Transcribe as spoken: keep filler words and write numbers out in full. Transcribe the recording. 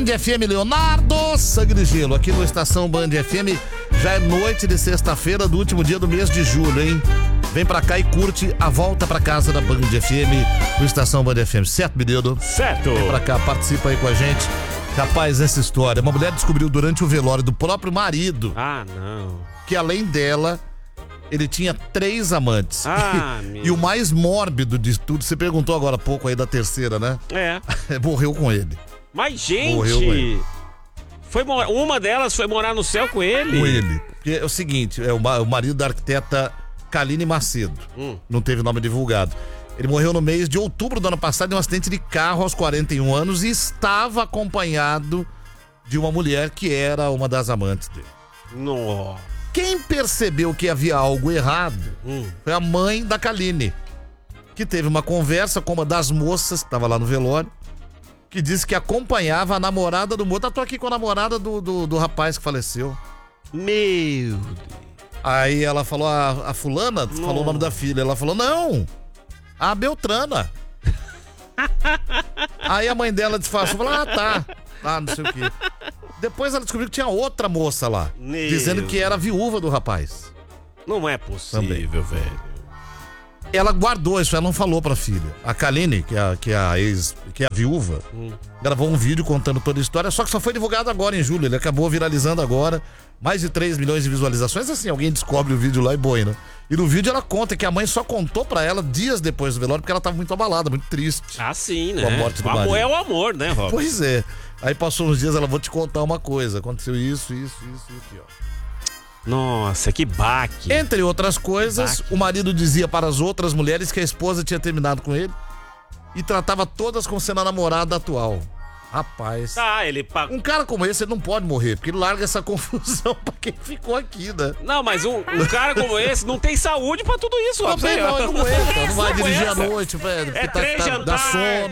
Band F M, Leonardo Sangue de Gelo, aqui no Estação Band F M. Já é noite de sexta-feira do último dia do mês de julho, hein? Vem pra cá e curte a volta pra casa da Band F M, no Estação Band F M. Certo, menino? Certo. Vem pra cá, participa aí com a gente. Rapaz, essa história, uma mulher descobriu durante o velório do próprio marido. Ah, não. Que além dela, ele tinha três amantes. Ah, e o mais mórbido de tudo, você perguntou agora há pouco aí da terceira, né? É. Morreu com ele. Mas, gente, Morreu com ele. Foi mor- uma delas foi morar no céu com ele? Com ele. Porque é o seguinte, é o, ma- o marido da arquiteta Kaline Macedo. Hum. Não teve nome divulgado. Ele morreu no mês de outubro do ano passado em um acidente de carro aos quarenta e um anos e estava acompanhado de uma mulher que era uma das amantes dele. Nossa. Quem percebeu que havia algo errado Hum. foi a mãe da Kaline, que teve uma conversa com uma das moças que estava lá no velório, que disse que acompanhava a namorada do moço. Eu tô aqui com a namorada do, do, do rapaz que faleceu. Meu Deus. Aí ela falou, a, a fulana, Não. falou o nome da filha. Ela falou, não, a Beltrana. Aí a mãe dela disfarçou, falou, ah, tá, ah, não sei o quê. Depois ela descobriu que tinha outra moça lá, Meu dizendo que era a viúva do rapaz. Não é possível, velho. Ela guardou isso, ela não falou pra filha. A Kaline, que é a, que é a ex, que é a viúva, Hum. gravou um vídeo contando toda a história, só que só foi divulgado agora em julho, ele acabou viralizando agora, mais de três milhões de visualizações, assim, alguém descobre o vídeo lá e boina. E no vídeo ela conta que a mãe só contou pra ela dias depois do velório, porque ela tava muito abalada, muito triste. Ah, sim, né? Com a morte do o amor marido. é o amor, né, Rob? Pois é. Aí passou uns dias, ela, vou te contar uma coisa, aconteceu isso, isso, isso e aqui, ó. Nossa, que baque. Entre outras coisas, Baque. o marido dizia para as outras mulheres que a esposa tinha terminado com ele e tratava todas como sendo a namorada atual. Rapaz, Ah, ele... Pa... um cara como esse, ele não pode morrer, porque ele larga essa confusão pra quem ficou aqui, né? Não, mas um, um cara como esse não tem saúde pra tudo isso, Não Rob. tem, não, ele não aguenta, não vai dirigir à aguenta. noite, velho, É porque três tá, tá, dá jantar, sono.